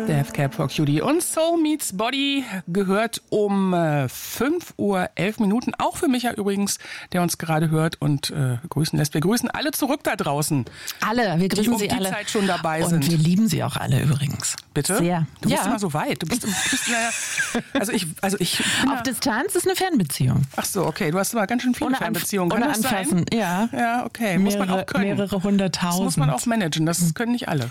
Death Cab for Cutie und Soul Meets Body gehört um 5:11 Uhr. Auch für Micha übrigens, der uns gerade hört und grüßen lässt. Wir grüßen alle zurück da draußen. Alle, wir grüßen sie alle. Die Zeit schon dabei sind. Und wir lieben sie auch alle übrigens. Bitte? Sehr. Du bist immer so weit. Du bist ich auf Distanz ist eine Fernbeziehung. Ach so, okay. Du hast immer ganz schön viele Fernbeziehungen. Ohne anfassen, ja. Ja, okay. Muss man auch können. Mehrere hunderttausend. Das muss man auch managen. Das können nicht alle.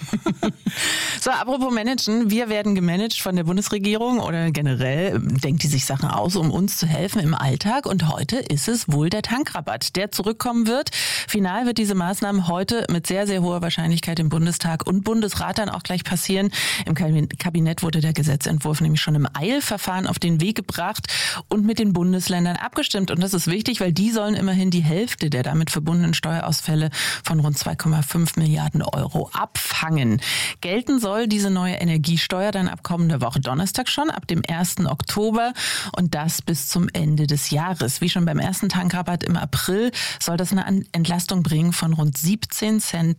So, apropos managen. Wir werden gemanagt von der Bundesregierung oder generell denkt die sich Sachen aus, um uns zu helfen im Alltag. Und heute ist es wohl der Tankrabatt, der zurückkommen wird. Final wird diese Maßnahme heute mit sehr, sehr hoher Wahrscheinlichkeit im Bundestag und Bundesrat dann auch gleich passieren. Im Kabinett wurde der Gesetzentwurf nämlich schon im Eilverfahren auf den Weg gebracht und mit den Bundesländern abgestimmt. Und das ist wichtig, weil die sollen immerhin die Hälfte der damit verbundenen Steuerausfälle von rund 2,5 Milliarden Euro abfangen. Gelten soll diese neue Energiesteuer dann ab kommender Woche Donnerstag schon, ab dem 1. Oktober und das bis zum Ende des Jahres. Wie schon beim ersten Tankrabatt im April soll das eine Entlastung bringen von rund 17 Cent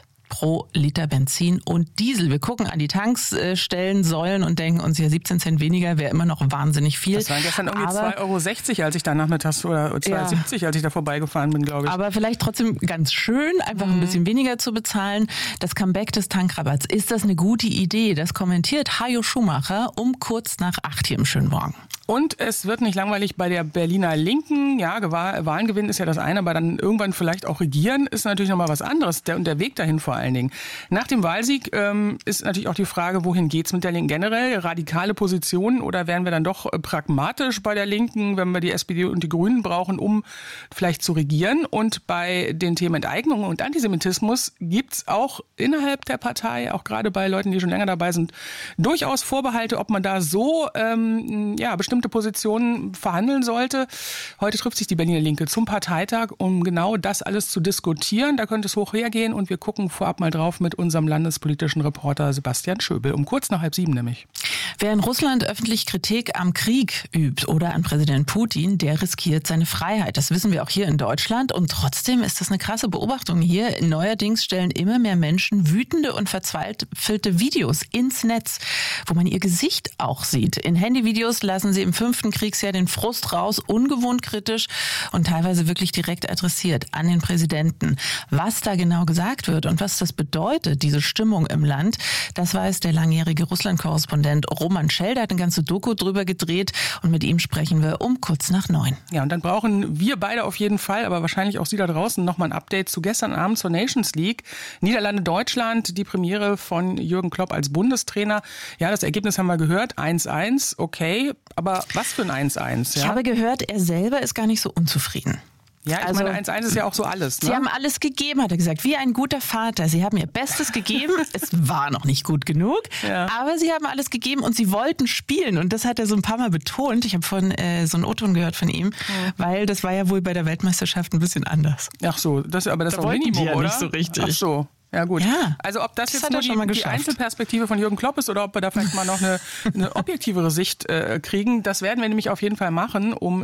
pro Liter Benzin und Diesel. Wir gucken an die Tankstellen, Säulen und denken uns, ja 17 Cent weniger wäre immer noch wahnsinnig viel. Das waren gestern irgendwie 2,60 €, als ich da nachmittags oder 2,70 €, als ich da vorbeigefahren bin, glaube ich. Aber vielleicht trotzdem ganz schön, einfach ein bisschen weniger zu bezahlen. Das Comeback des Tankrabatts, ist das eine gute Idee? Das kommentiert Hajo Schumacher um kurz nach 8 hier im schönen Morgen. Und es wird nicht langweilig bei der Berliner Linken. Ja, Wahlen gewinnen ist ja das eine, aber dann irgendwann vielleicht auch regieren ist natürlich nochmal was anderes. Und der Weg dahin vor allen Dingen. Nach dem Wahlsieg ist natürlich auch die Frage, wohin geht's mit der Linken generell? Radikale Positionen oder werden wir dann doch pragmatisch bei der Linken, wenn wir die SPD und die Grünen brauchen, um vielleicht zu regieren? Und bei den Themen Enteignung und Antisemitismus gibt's auch innerhalb der Partei, auch gerade bei Leuten, die schon länger dabei sind, durchaus Vorbehalte, ob man da so bestimmte Positionen verhandeln sollte. Heute trifft sich die Berliner Linke zum Parteitag, um genau das alles zu diskutieren. Da könnte es hoch hergehen und wir gucken vorab mal drauf mit unserem landespolitischen Reporter Sebastian Schöbel. Um kurz nach 6:30 nämlich. Wer in Russland öffentlich Kritik am Krieg übt oder an Präsident Putin, der riskiert seine Freiheit. Das wissen wir auch hier in Deutschland. Und trotzdem ist das eine krasse Beobachtung hier. Neuerdings stellen immer mehr Menschen wütende und verzweifelte Videos ins Netz, wo man ihr Gesicht auch sieht. In Handyvideos lassen sie im 5. Kriegsjahr den Frust raus, ungewohnt kritisch und teilweise wirklich direkt adressiert an den Präsidenten. Was da genau gesagt wird und was das bedeutet, diese Stimmung im Land, das weiß der langjährige Russland-Korrespondent Roman Schell. Der hat eine ganze Doku drüber gedreht und mit ihm sprechen wir um kurz nach 9. Ja, und dann brauchen wir beide auf jeden Fall, aber wahrscheinlich auch Sie da draußen, nochmal ein Update zu gestern Abend zur Nations League. Niederlande-Deutschland, die Premiere von Jürgen Klopp als Bundestrainer. Ja, das Ergebnis haben wir gehört, 1:1, okay, aber was für ein 1:1? Ja? Ich habe gehört, er selber ist gar nicht so unzufrieden. Ja, ich meine, 1:1 ist ja auch so alles. Ne? Sie haben alles gegeben, hat er gesagt, wie ein guter Vater. Sie haben ihr Bestes gegeben. Es war noch nicht gut genug, aber sie haben alles gegeben und sie wollten spielen. Und das hat er so ein paar Mal betont. Ich habe vorhin so einen O-Ton gehört von ihm, weil das war ja wohl bei der Weltmeisterschaft ein bisschen anders. Ach so, das ist da auch Minimum, ja oder? Nicht so richtig. Ach so. Ja gut. Ja, also ob das jetzt nur die Einzelperspektive von Jürgen Klopp ist oder ob wir da vielleicht mal noch eine objektivere Sicht kriegen, das werden wir nämlich auf jeden Fall machen um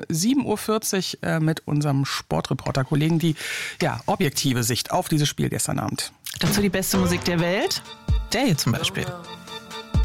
7:40 Uhr mit unserem Sportreporter-Kollegen, die objektive Sicht auf dieses Spiel gestern Abend. Dazu die beste Musik der Welt, der hier zum Beispiel.